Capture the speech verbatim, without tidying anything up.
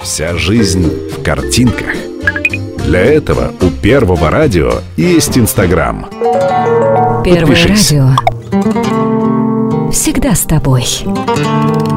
Вся жизнь в картинках. Для этого у Первого радио есть Инстаграм. Первое Подпишись. радио. Всегда с тобой.